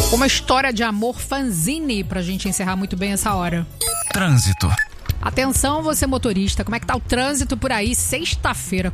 Uma história de amor fanzine pra gente encerrar muito bem essa hora. Trânsito. Atenção, você motorista, como é que tá o trânsito por aí? Sexta-feira,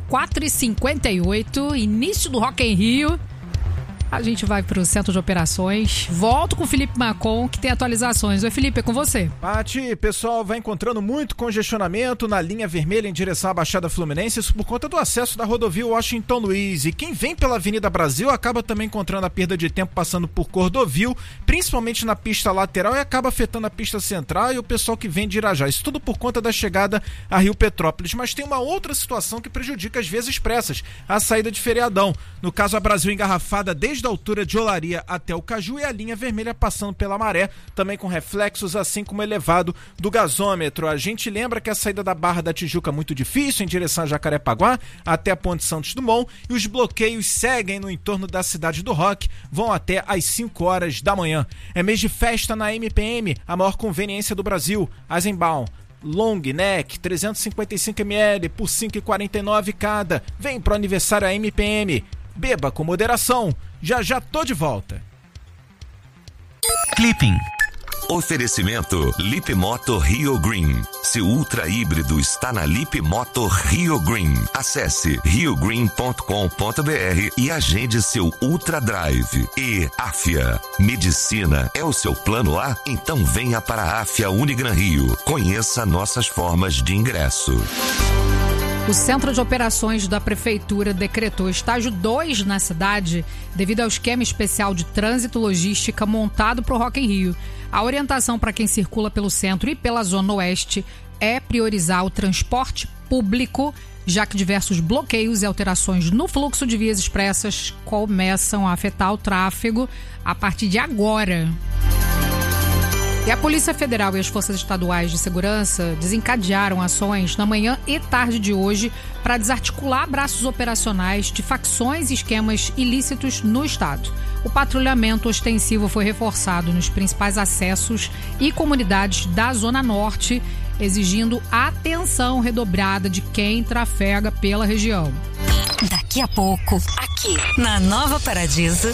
4h58, início do Rock in Rio. A gente vai pro centro de operações. Volto com o Felipe Macon, que tem atualizações. Oi, Felipe, é com você. Pati, pessoal vai encontrando muito congestionamento na linha vermelha em direção à Baixada Fluminense, isso por conta do acesso da rodovia Washington Luiz. E quem vem pela Avenida Brasil acaba também encontrando a perda de tempo passando por Cordovil, principalmente na pista lateral, e acaba afetando a pista central e o pessoal que vem de Irajá. Isso tudo por conta da chegada a Rio Petrópolis. Mas tem uma outra situação que prejudica as vias expressas, a saída de feriadão. No caso, a Brasil engarrafada desde a altura de Olaria até o Caju e a linha vermelha passando pela Maré, também com reflexos, assim como elevado do gasômetro. A gente lembra que a saída da Barra da Tijuca é muito difícil, em direção a Jacarepaguá até a Ponte Santos Dumont, e os bloqueios seguem no entorno da Cidade do Rock, vão até às 5 horas da manhã. É mês de festa na MPM, a maior conveniência do Brasil. Eisenbahn Long Neck 355ml por R$ 5,49 cada. Vem pro aniversário a MPM. Beba com moderação. Já tô de volta. Clipping. Oferecimento Lipmoto Rio Green. Seu ultra híbrido está na Lipmoto Rio Green. Acesse riogreen.com.br e agende seu Ultra Drive. E Afia. Medicina é o seu plano A? Então venha para a Afia Unigran Rio. Conheça nossas formas de ingresso. O Centro de Operações da Prefeitura decretou estágio 2 na cidade devido ao esquema especial de trânsito logística montado para o Rock in Rio. A orientação para quem circula pelo centro e pela Zona Oeste é priorizar o transporte público, já que diversos bloqueios e alterações no fluxo de vias expressas começam a afetar o tráfego a partir de agora. E a Polícia Federal e as Forças Estaduais de Segurança desencadearam ações na manhã e tarde de hoje para desarticular braços operacionais de facções e esquemas ilícitos no estado. O patrulhamento ostensivo foi reforçado nos principais acessos e comunidades da Zona Norte, exigindo atenção redobrada de quem trafega pela região. Daqui a pouco, aqui na Nova Paradiso.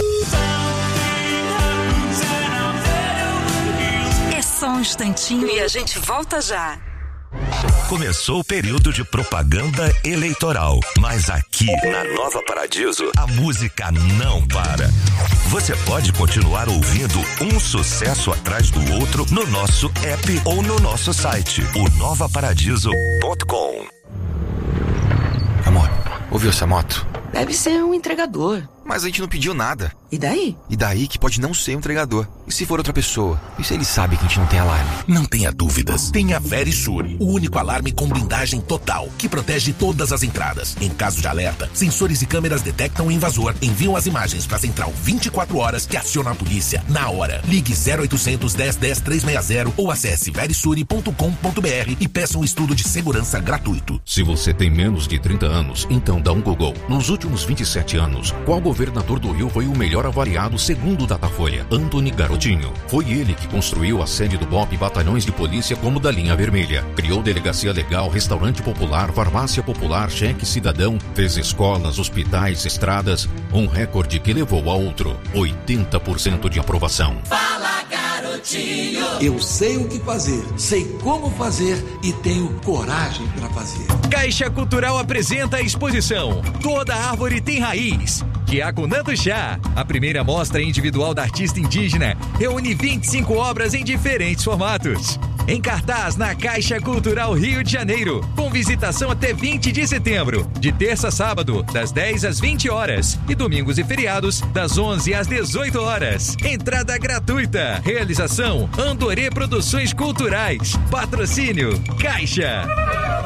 Só um instantinho e a gente volta já. Começou o período de propaganda eleitoral, mas aqui na Nova Paradiso a música não para. Você pode continuar ouvindo um sucesso atrás do outro no nosso app ou no nosso site, o novaparadiso.com. Amor, ouviu essa moto? Deve ser um entregador. Mas a gente não pediu nada. E daí? E daí que pode não ser um entregador. E se for outra pessoa? E se ele sabe que a gente não tem alarme? Não tenha dúvidas. Tenha a Verisure, o único alarme com blindagem total, que protege todas as entradas. Em caso de alerta, sensores e câmeras detectam o invasor, enviam as imagens para a central 24 horas que aciona a polícia na hora. Ligue 0800 10 10 360 ou acesse verisure.com.br e peça um estudo de segurança gratuito. Se você tem menos de 30 anos, então dá um Google. Nos últimos 27 anos, qual governador do Rio foi o melhor avaliado segundo o Datafolha? Antony Garotinho. Foi ele que construiu a sede do BOP, batalhões de polícia como da linha vermelha. Criou delegacia legal, restaurante popular, farmácia popular, cheque cidadão, fez escolas, hospitais, estradas. Um recorde que levou a outro. 80% de aprovação. Fala, garotinho! Eu sei o que fazer, sei como fazer e tenho coragem para fazer. Caixa Cultural apresenta a exposição Toda Árvore Tem Raiz, que é a Cunando Chá. A primeira mostra individual da artista indígena reúne 25 obras em diferentes formatos. Em cartaz na Caixa Cultural Rio de Janeiro, com visitação até 20 de setembro, de terça a sábado, das 10 às 20 horas, e domingos e feriados, das 11 às 18 horas. Entrada gratuita. Realização Andorê Produções Culturais. Patrocínio Caixa.